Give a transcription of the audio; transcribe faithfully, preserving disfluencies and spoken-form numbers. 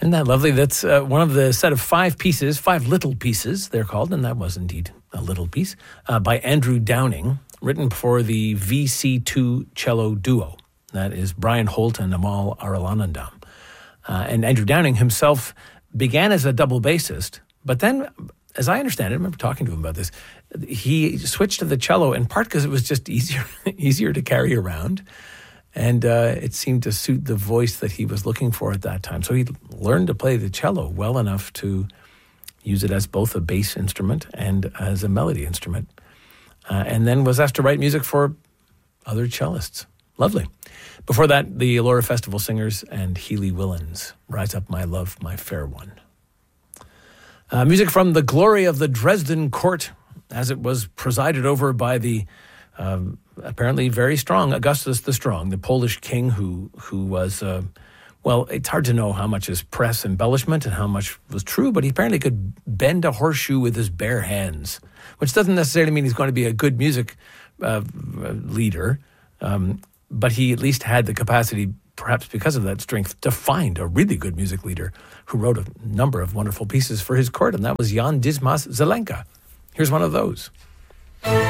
Isn't that lovely? That's uh, one of the set of five pieces, five little pieces, they're called, and that was indeed a little piece, uh, by Andrew Downing, written for the V C two cello duo. That is Brian Holt and Amal Arulanandam. Uh, and Andrew Downing himself began as a double bassist, but then, as I understand it, I remember talking to him about this, he switched to the cello in part because it was just easier easier to carry around, and uh, it seemed to suit the voice that he was looking for at that time. So he learned to play the cello well enough to use it as both a bass instrument and as a melody instrument, uh, and then was asked to write music for other cellists. Lovely. Before that, the Elora Festival Singers and Healy Willens, Rise Up My Love, My Fair One. Uh, music from the glory of the Dresden court, as it was presided over by the um, apparently very strong Augustus the Strong, the Polish king who who was, uh, well, it's hard to know how much is press embellishment and how much was true, but he apparently could bend a horseshoe with his bare hands, which doesn't necessarily mean he's going to be a good music uh, leader, um, but he at least had the capacity, perhaps because of that strength, to find a really good music leader who wrote a number of wonderful pieces for his court, and that was Jan Dismas Zelenka. Here's one of those.